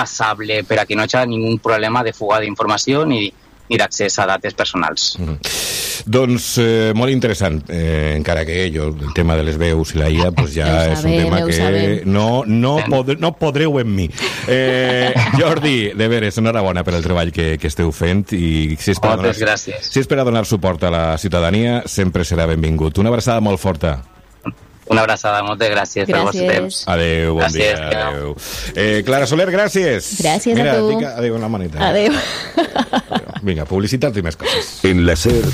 traçable per a que no hi hagi ningú problema de fuga d'informació ni d'accés a dates personals. Doncs molt interessant, encara que jo el tema de les veus i la IA pues ja és un tema que no podreu en mi. Jordi, de veres, enhorabona per el treball que esteu fent i si és per a donar suport a la ciutadania sempre serà benvingut. Una abraçada molt forta. Una abraçada, moltes gràcies per vostre temps. Adéu, bon dia. Adéu. Clara Soler, gràcies. Gràcies a tu. Adéu, una manita. Adéu. Vinga, publicitat i més coses. En la SER,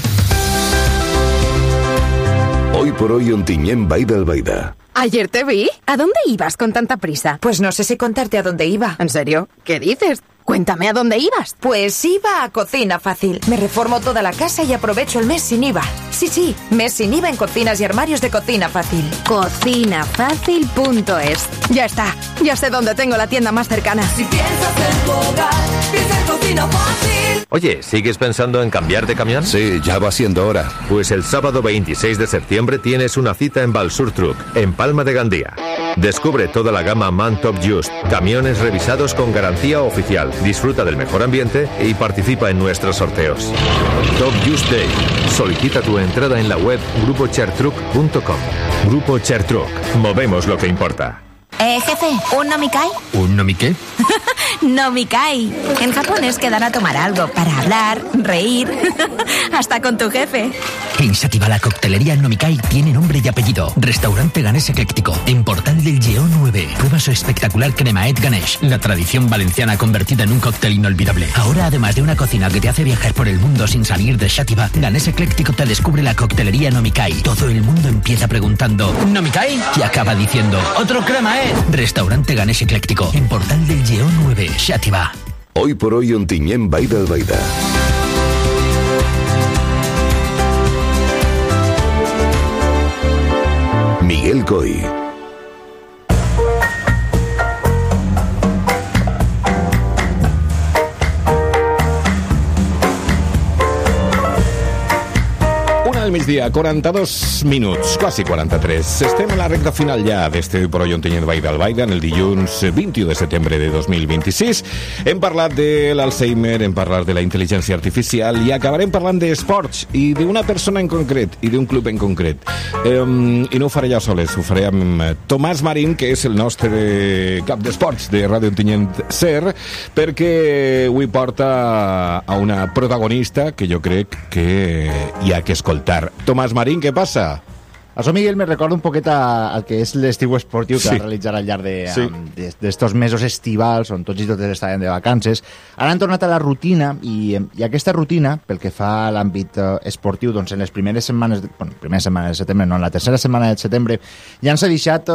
hoy por hoy Ontinyent Baida Albaida. Ayer te vi. ¿A dónde ibas con tanta prisa? Pues no sé si contarte a dónde iba. ¿En serio? ¿Qué dices? Cuéntame a dónde ibas. Pues iba a Cocina Fácil. Me reformo toda la casa y aprovecho el mes sin IVA. Sí, mes sin IVA en cocinas y armarios de Cocina Fácil. Cocinafácil.es. Ya está. Ya sé dónde tengo la tienda más cercana. Si piensas en tu hogar, piensa en Cocina Fácil. Oye, ¿sigues pensando en cambiar de camión? Sí, ya va siendo hora. Pues el sábado 26 de septiembre tienes una cita en Balsur Truck, en Palma de Gandía. Descubre toda la gama MAN Top Just, camiones revisados con garantía oficial. Disfruta del mejor ambiente y participa en nuestros sorteos. Top Just Day. Solicita tu entrada en la web grupochertruck.com. Grupo Chertruck. Movemos lo que importa. Jefe, ¿un nomikai? ¿Un nomiqué? Nomikai. En Japón es quedar a tomar algo para hablar, reír, hasta con tu jefe. En Sativa la coctelería Nomikai tiene nombre y apellido. Restaurante Ganés Ecléctico, en Portal del Lleó 9. Prueba su espectacular cremaet Ganesh, la tradición valenciana convertida en un cóctel inolvidable. Ahora, además de una cocina que te hace viajar por el mundo sin salir de Sativa, Ganés Ecléctico te descubre la coctelería Nomikai. Todo el mundo empieza preguntando ¿Nomikai? Y acaba diciendo ¡otro cremaet! Restaurante Ganés Ecléctico, en Portal del Lleó 9, Sativa. Hoy por hoy Ontinyent Baida Albaida. Miguel Coy. Al migdia, 42 minuts, quasi 43. Estem a la recta final ja d'este Hoy por Hoy Ontinyent Baida Albaida, en el dilluns 21 de setembre de 2026. Hem parlat de l'Alzheimer, hem parlat de la intel·ligència artificial i acabarem parlant d'esports i d'una persona en concret i d'un club en concret. I no ho faré jo soles, ho faré amb Tomàs Marín, que és el nostre cap d'esports de Ràdio Ontinyent SER, perquè avui porta a una protagonista que jo crec que hi ha que escoltar. Tomàs Marín, què passa? Això, Miguel, me recorda un poquet al que és l'estiu esportiu que va realitzar al llarg d'estos mesos estivals on tots i totes estaven de vacances. Ara han tornat a la rutina i aquesta rutina, pel que fa a l'àmbit esportiu, doncs en les primeres setmanes de setembre, no, en la tercera setmana de setembre, ja ens ha deixat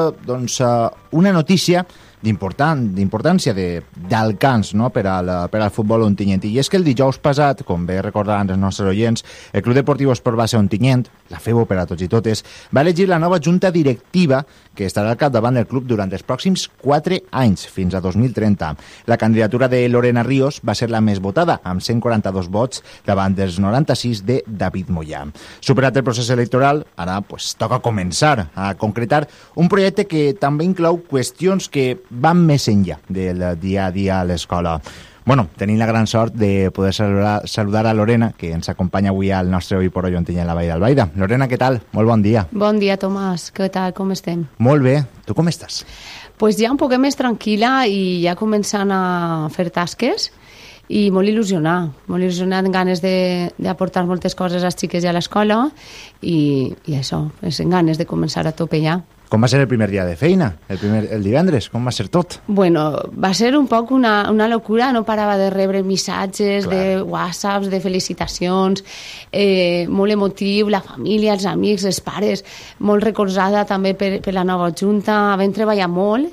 una notícia d'importància, d'alcance, no?, per al futbol ontinyent. I és que el dijous passat, com bé recordaran els nostres oients, el Club Deportiu Esport Base Ontinyent, la FEBO per a tots i totes, va elegir la nova junta directiva que estarà al capdavant del club durant els pròxims 4 anys, fins a 2030. La candidatura de Lorena Ríos va ser la més votada, amb 142 vots davant dels 96 de David Moyà. Superat el procés electoral, ara toca començar a concretar un projecte que també inclou qüestions que van més enllà del dia a dia a l'escola. Bueno, tenim la gran sort de poder saludar a Lorena, que ens acompanya avui al nostre Hoy por Hoy Ontinyent la Baida Albaida. Lorena, què tal? Molt bon dia. Bon dia, Tomàs. Què tal? Com estem? Molt bé. Tu com estàs? Pues ja un poquet més tranquil·la i ja començant a fer tasques i molt il·lusionat, amb ganes d'aportar moltes coses als xiques i a l'escola i això, amb ganes de començar a tope ja. Com va ser el primer dia de feina, el divendres? Com va ser tot? Bueno, va ser un poc una locura, no parava de rebre missatges, de whatsapps, de felicitacions, molt emotiu, la família, els amics, els pares, molt recolzada també per la nova junta, vam treballar molt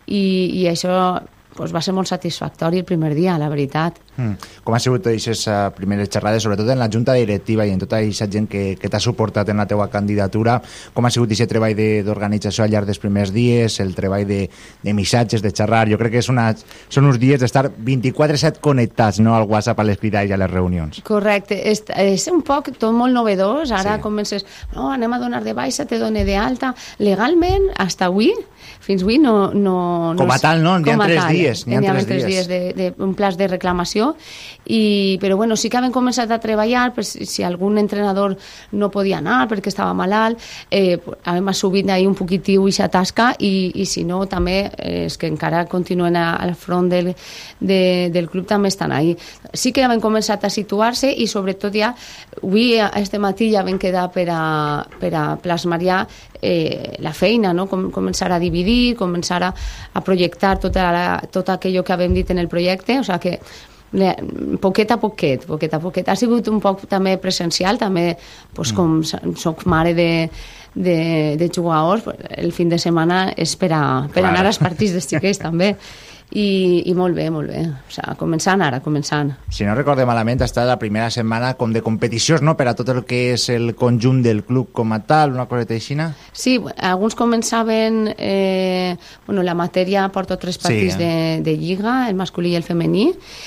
i això va ser molt satisfactori el primer dia, la veritat. Com ha sigut aquestes primeres xerrades, sobretot en la junta directiva i en tota aquesta gent que t'ha suportat en la teua candidatura? Com ha sigut aquest treball d'organització al llarg dels primers dies, el treball de missatges, de xerrar? Jo crec que són uns dies d'estar 24/7 connectats, no, al WhatsApp, a les cridades i a les reunions. Correcte. És un poc tot molt novedós. Ara comences, no, anem a donar de baixa, te done d'alta. Legalment, fins avui no... Com a tal, no? Hi ha 3 dies, n'hi ha 3 dies un plaç de reclamació, però bueno, sí que hem començat a treballar, pues, si algun entrenador no podia anar perquè estava malalt, hem assumit ahí un poquitiu ixa tasca i si no, també és que encara continuen al front del club, també estan ahí. Sí que hem començat a situar-se i sobretot ja, avui, este matí ja vam quedar per a plasmar ja la feina, no? Començar a dividir, començar a projectar tot aquello que havíem dit en el projecte, o sigui que poquet a poquet. Ha sigut un poc també presencial, també pues, com soc mare de jugadors, el fin de setmana és per anar als partits dels xiquets també. I molt bé, o sigui, començant. Si no recorde malament, ha estat la primera setmana com de competicions, no?, per a tot el que és el conjunt del club com a tal, una coseta aixina? Sí, alguns començaven la matèria porta 3 partits de Lliga, el masculí i el femení,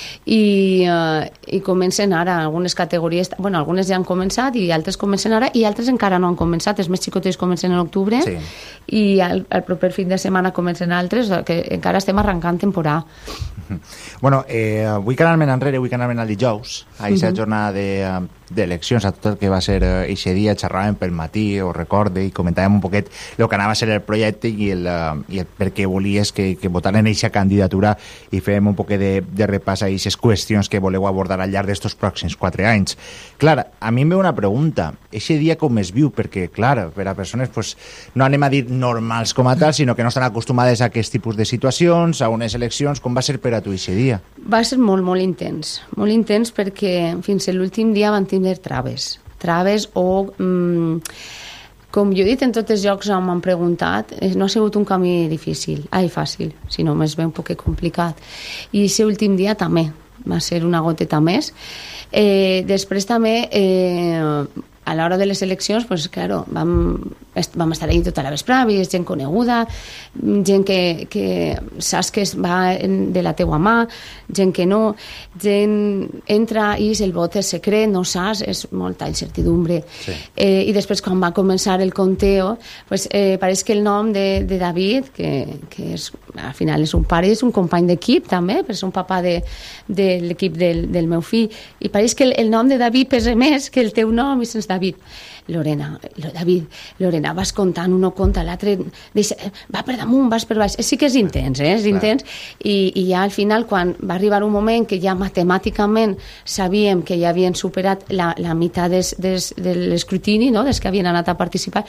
i comencen ara algunes categories, algunes ja han començat i altres comencen ara i altres encara no han començat, els més xicotets comencen en octubre i el proper fin de setmana comencen altres, que encara estem arrencant temporada. Bueno, vull anar-me'n enrere, vull anar-me'n al dijous, a aquesta jornada d'eleccions, a tot el que va ser eixe dia, xerràvem pel matí, ho recorde, i comentàvem un poquet el que anava a ser el projecte i el per què volies que votaren eixa candidatura i fèiem un poquet de repàs a aquestes qüestions que voleu abordar al llarg d'estos pròxims 4 anys. Clar, a mi em ve una pregunta, eixe dia com es viu? Perquè, clar, per a persones, pues, no anem a dir normals com a tal, sinó que no estan acostumades a aquest tipus de situacions, a unes eleccions. Com va ser per a tu eixe dia? Va ser molt intens perquè fins a l'últim dia van tindre traves o com jo he dit en tots els llocs on m'han preguntat, no ha sigut un camí fàcil, sinó més ben un poc complicat, i aquest últim dia també va ser una goteta més. Després també a l'hora de les eleccions, pues, claro, vam estar ahí tota la vesprada, és gent coneguda, gent que saps que va de la teua mà, gent que no, gent entra i el vot és secret, no saps, és molta incertidumbre. Sí. I després, quan va començar el conteo, pues, pareix que el nom de David, que és, al final és un pare, és un company d'equip també, però és un papà de l'equip del meu fill, i pareix que el nom de David pesa més que el teu nom, i sense David, Lorena, vas comptant, uno compta, l'altre va per damunt, vas per baix. Sí que és intens, és intens, i ja al final, quan va arribar un moment que ja matemàticament sabíem que ja havien superat la meitat de l'escrutini, no?, dels que havien anat a participar,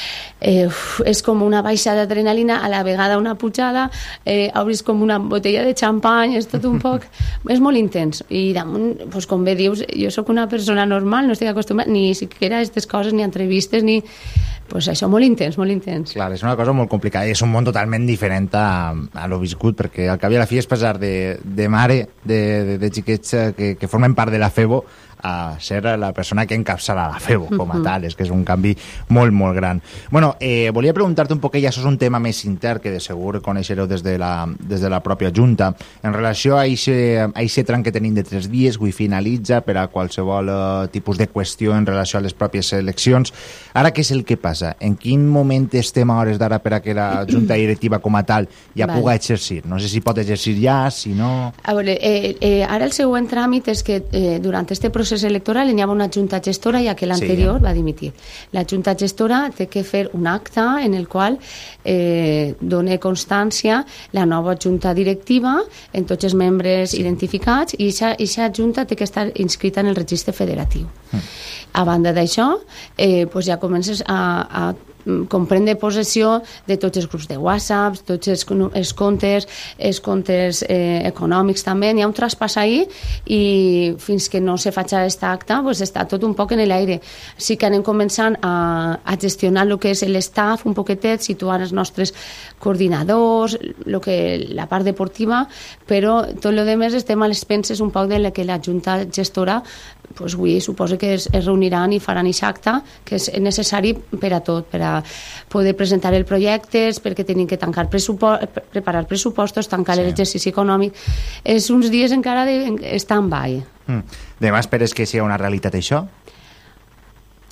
és com una baixada d'adrenalina, a la vegada una pujada, obris com una botella de xampany, és tot un poc, és molt intens, i damunt, pues, com bé dius, jo sóc una persona normal, no estic acostumada ni siquiera a aquestes coses, ni a entrevistes, ni... Pues això, molt intens. Clar, és una cosa molt complicada i és un món totalment diferent a lo viscut, perquè al cap i a la fi és passar de mare de xiquets que formen part de la FEBO a ser la persona que encapçala la FEBO com a tal, és que és un canvi molt, molt gran. Bueno, volia preguntar-te un poquet, ja això és un tema més intern que de segur coneixereu des de la pròpia Junta, en relació a aquest tram que tenim de 3 dies, avui finalitza per a qualsevol tipus de qüestió en relació a les pròpies eleccions. Ara què és el que passa? En quin moment estem a hores d'ara per a que la Junta Directiva com a tal ja pugui exercir? No sé si pot exercir ja, si no... A veure, ara el següent tràmit és que durant este procés electoral hi ha una junta gestora, ja que l'anterior va dimitir. La junta gestora té que fer un acte en el qual dona constància la nova junta directiva en tots els membres identificats, i aquesta junta té que estar inscrita en el registre federatiu. A banda d'això, pues ja comences a comprendre possessió de tots els grups de WhatsApp, tots els comptes econòmics també. Hi ha un traspàs ahí, i fins que no se faci aquest acte, pues està tot un poc en l'aire. Sí que anem començant a gestionar el que és l'estaf un poquetet, situar els nostres coordinadors, la part deportiva, però tot el demés estem a les penses un poc de que la junta gestora, pues avui suposo que es reuniran i faran aquest acte, que és necessari per a tot, per a poder presentar el projecte, perquè tenen que preparar pressupostos, tancar l'exercici econòmic. És uns dies encara de stand-by. Demà esperes que sigui una realitat això?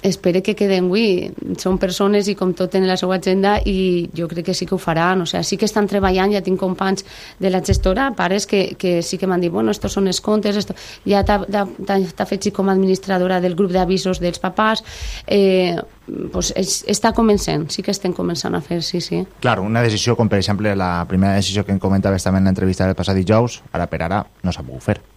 espero que queden avui. Són persones i com tot tenen la seva agenda i jo crec que sí que ho faran. O sigui, sí que estan treballant, ja tinc companys de la gestora, pares que sí que m'han dit, bueno, estos són els comptes, ja t'ha fet com a administradora del grup d'avisos dels papàs, pues està començant, sí que estem començant a fer, sí. Clar, una decisió com per exemple la primera decisió que em comentaves també en l'entrevista del passat dijous, ara per ara no s'ha pogut fer.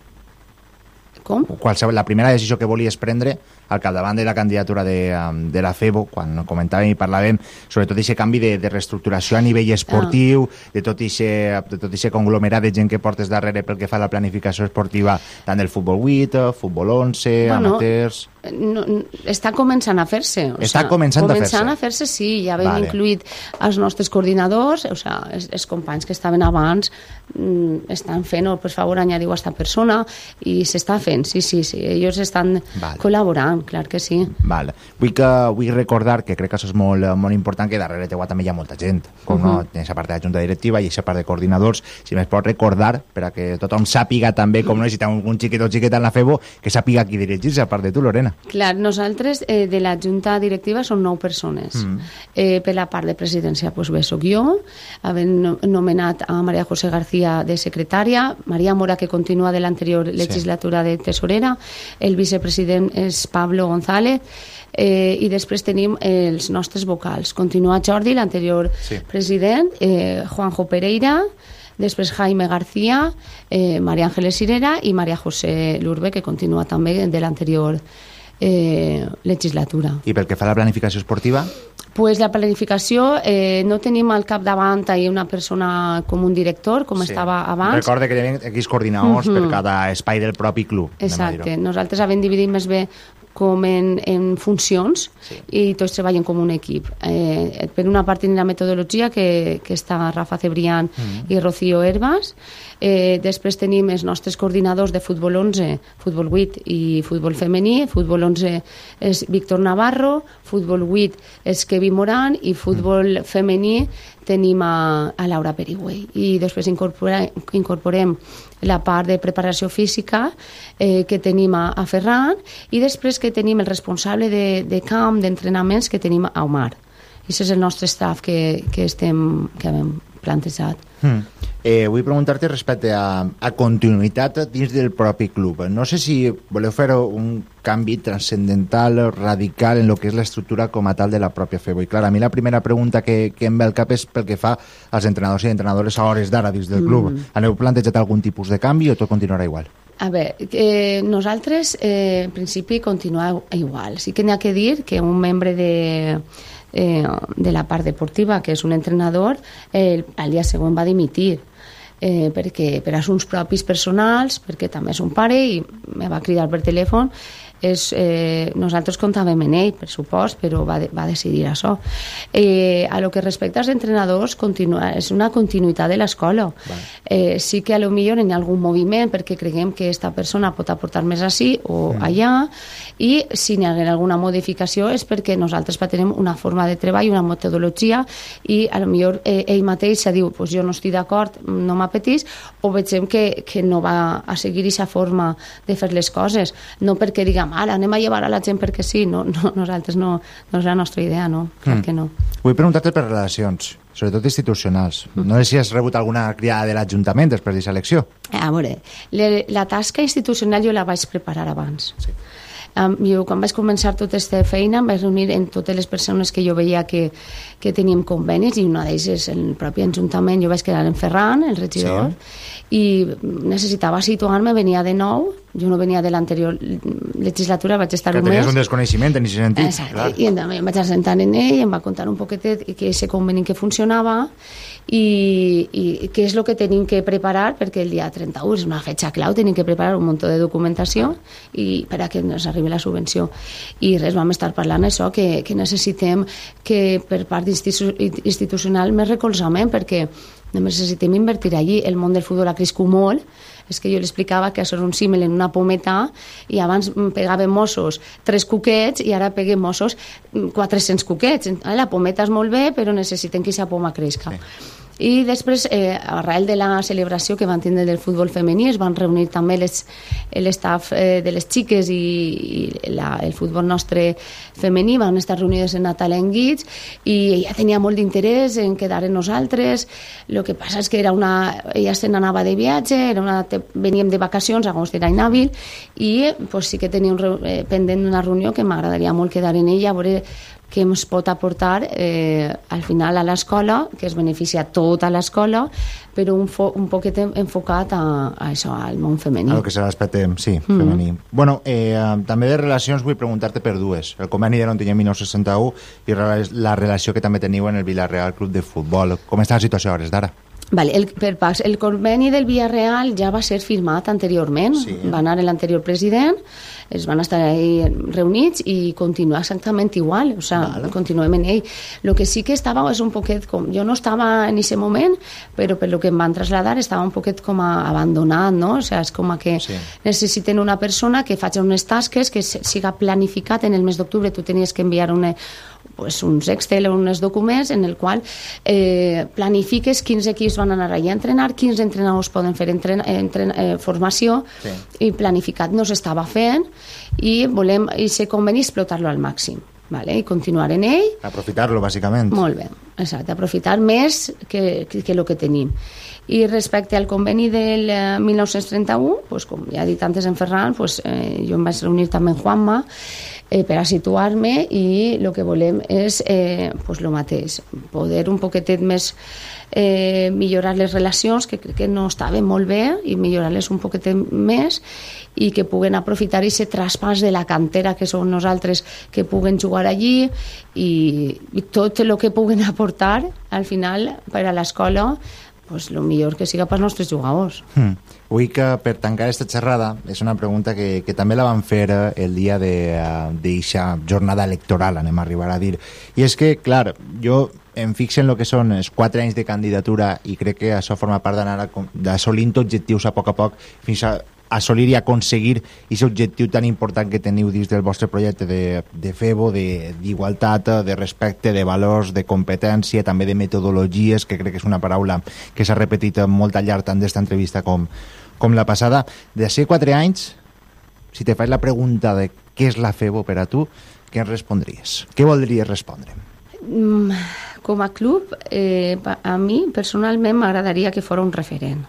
Com? La primera decisió que volies prendre al capdavant de la candidatura de la FEBO, quan comentàvem i parlàvem sobretot d'aquest canvi de reestructuració a nivell esportiu, de tot aquest conglomerat de gent que portes darrere pel que fa a la planificació esportiva tant del futbol 8, futbol 11, amateurs... Està començant a fer-se. Està començant a fer-se. Començant a fer-se, sí. Ja hem incluït els nostres coordinadors, els companys que estaven abans estan fent, per favor, añadiu a esta persona, i s'està fent, sí. Ells estan col·laborant, clar que sí. Vull recordar que crec que això és molt important, que darrere teu també hi ha molta gent, com no, tens a part de la junta directiva i a part de coordinadors. Si m'es pot recordar, per a que tothom sàpiga també, com no, si té un xiquet o xiqueta en la FEBO, que sàpiga qui dirigir-se, a part de tu, Lorena. Clar, nosaltres de la junta directiva som 9 persones. Per la part de presidència, doncs bé, soc jo, havent nomenat a María José García de secretària, María Mora, que continua de l'anterior legislatura de tesorera, el vicepresident és Pablo González, i després tenim els nostres vocals. Continua Jordi, l'anterior president, Juanjo Pereira, després Jaime García, María Ángeles Sirera i María José Lurbe, que continua també de l'anterior legislatura. I pel que fa a la planificació esportiva? Pues la planificació, no tenim al capdavant una persona com un director, com estava abans. Recorde que hi havia X coordinadors per cada espai del propi club. Exacte. Nosaltres havem dividit més bé com en funcions i tots treballen com un equip. Per una part tenim la metodologia que està Rafa Cebrián i Rocío Herbas. Després tenim els nostres coordinadors de futbol 11, futbol 8 i futbol femení. Futbol 11 és Víctor Navarro, futbol 8 és Kevin Moran i futbol femení tenim a Laura Perigüey. I després incorporem la part de preparació física que tenim a Ferran i després que tenim el responsable de camp, d'entrenaments, que tenim a Omar. I això és el nostre staff que hem plantejat. Vull preguntar-te respecte a continuïtat dins del propi club. No sé si voleu fer un canvi transcendental, radical, en el que és l'estructura com a tal de la pròpia FEBO. I clar, a mi la primera pregunta que em ve al cap és pel que fa als entrenadors i entrenadores a hores d'ara dins del club. Aneu plantejat algun tipus de canvi o tot continuarà igual? A veure, nosaltres en principi continuem igual. Sí que n'hi ha que dir que un membre de la part deportiva, que és un entrenador, al dia següent va dimitir perquè per assumptes propis personals, perquè també és un pare i me va cridar per telèfon. Nosaltres comptàvem en ell, per supost, però va decidir això. A lo que respecta als entrenadors, és una continuïtat de l'escola. Sí que a lo millor hi ha algun moviment perquè creguem que aquesta persona pot aportar més així o allà, i si hi ha alguna modificació és perquè nosaltres tenim una forma de treball, una metodologia, i a lo millor ell mateix se diu, jo no estic d'acord, no m'apeteix, o veiem que no va a seguir aquesta forma de fer les coses, no perquè diguem anem a llevar a la gent perquè sí, nosaltres no és la nostra idea, no, clar que no. Vull preguntar-te per relacions, sobretot institucionals. No sé si has rebut alguna criada de l'Ajuntament després d'aquesta elecció. A veure, la tasca institucional jo la vaig preparar abans. Jo, quan vaig començar tota aquesta feina, em vaig reunir amb totes les persones que jo veia que teníem convenis, i una d'ells és el propi Ajuntament. Jo vaig quedar en Ferran, el regidor, i necessitava situar-me, venia de nou, jo no venia de l'anterior legislatura, vaig estar un mes. Que tenies un desconeixement en aquest sentit. Exacte, i em vaig assentar en ell, em va contar un poquetet que aquest conveni que funcionava i què és el que tenim que preparar, perquè el dia 31 és una fetxa clau, tenim que preparar un munt de documentació i per a que ens arribi la subvenció. I res, vam estar parlant això, que necessitem que per part institucional més recolzament, perquè necessitem invertir allí. El món del futbol ha crescut molt. És que jo li explicava que això és un símil en una pometa, i abans pegàvem mossos 3 cuquets i ara peguem mossos 400 cuquets. La pometa és molt bé, però necessitem que aquesta poma creixi. I després, arrel de la celebració que van tindre del futbol femení, es van reunir també l'estaf de les xiques i el futbol nostre femení, van estar reunides en Natal en Guits, i ella tenia molt d'interès en quedar en nosaltres. El que passa és que ella se n'anava de viatge, veníem de vacacions, agost era inhàbil, i pues, sí que tenia pendent d'una reunió que m'agradaria molt quedar en ella, a veure què ens pot aportar al final a l'escola, que es beneficia tota l'escola, però un poquet enfocat a això, al món femení. A lo que serà l'aspecte, sí, femení. Bueno, també de relacions vull preguntar-te per dues. El conveni de l'Ontinyent 1961 i la relació que també teniu en el Villarreal Club de Futbol. Com està la situació a hores d'ara? Vale, el conveni del Villarreal ja va ser firmat anteriorment, va anar l'anterior president, es van estar ahí reunits i continua exactament igual, o sea, continuem en ell. Lo que sí que estava és un poquet com... Jo no estava en aquest moment, però per lo que em van traslladar estava un poquet com abandonat, no? O sea, és com que necessiten una persona que faci unes tasques, que siga planificat. En el mes d'octubre tu tenies que enviar uns Excel o uns documents en el qual planifiques quins equips van anar allà a entrenar, quins entrenadors poden fer formació, i planificat no s'estava fent, i volem aquest conveni explotar-lo al màxim, vale? I continuar en ell. Aprofitar-lo, bàsicament. Molt bé, exacte, aprofitar més que el que tenim. I respecte al conveni del 1931, pues, com ja ha dit antes en Ferran, pues, jo em vaig reunir també amb Juanma per a situar-me, i el que volem és pues, el mateix, poder un poquetet més millorar les relacions, que crec que no estaven molt bé, i millorar-les un poquetet més, i que puguen aprofitar aquest traspàs de la cantera que som nosaltres, que puguen jugar allí, i tot el que puguen aportar al final per a l'escola, pues, el millor que siga pels nostres jugadors. Vull que, per tancar aquesta xerrada, és una pregunta que també la van fer el dia d'eixa jornada electoral, anem a arribar a dir. I és que, clar, jo em fixo en el que són els 4 anys de candidatura, i crec que això forma part d'anar assolint objectius a poc fins a assolir i aconseguir aquest objectiu tan important que teniu dins del vostre projecte de FEBO, d'igualtat, de respecte, de valors, de competència, també de metodologies, que crec que és una paraula que s'ha repetit molt al llarg tant d'esta entrevista com la passada. D'ací 4 anys, si te faig la pregunta de què és la FEBO per a tu, què ens respondries? Què voldries respondre? Com a club, a mi personalment m'agradaria que fos un referent.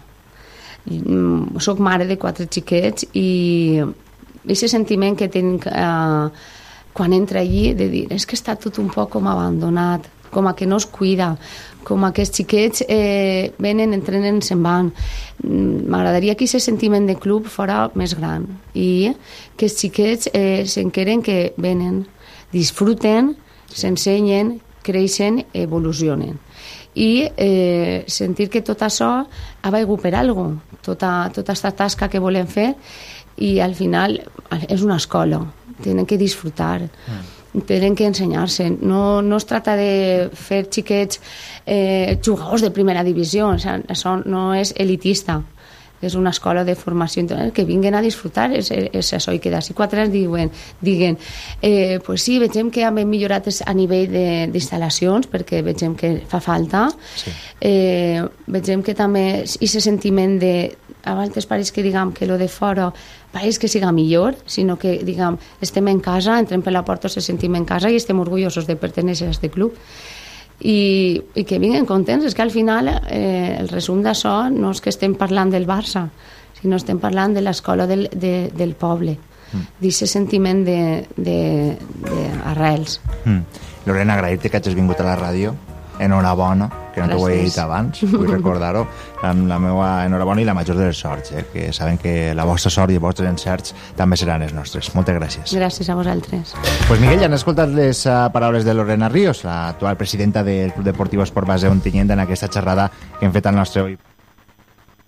Soc mare de 4 xiquets, i aquest sentiment que tinc quan entra allí de dir, és que està tot un poc com abandonat, com que no es cuida, com que els xiquets venen, entrenen, se'n van. M'agradaria que aquest sentiment de club fora més gran, i que els xiquets s'enqueren que venen, disfruten, s'ensenyen, creixen, evolucionen, i sentir que tot això ha valgut per alguna cosa, tota aquesta tasca que volem fer, i al final és una escola, tenen que disfrutar, tenen que ensenyar-se. No es tracta de fer xiquets jugadors de primera divisió, això no és elitista, és una escola de formació que vinguin a disfrutar, és això, i que d'ací 4 anys diguen pues sí, veiem que hem millorat a nivell d'instal·lacions, perquè veiem que fa falta, veiem que també aquest sentiment de, a vegades pareix que diguem que lo de fora pareix que siga millor, sinó que diguem, estem en casa, entrem per la porta, se sentim en casa i estem orgullosos de pertenèixer a aquest club. I que vinguen contents. És que al final el resum d'això no és que estem parlant del Barça, sinó estem parlant de l'escola del poble, d'aquest sentiment d'arrels. Lorena, agrair-te que hagis vingut a la ràdio. Enhorabona, que no t'ho he dit abans, vull recordar-ho, la meva enhorabona i la major de les sorts, que saben que la vostra sort i els vostres encerts també seran els nostres. Moltes gràcies. Gràcies a vosaltres. Pues Miguel, ja han escoltat les paraules de Lorena Ríos, l'actual presidenta del Club Deportiu Esport Base Ontinyent, en aquesta xerrada que hem fet al nostre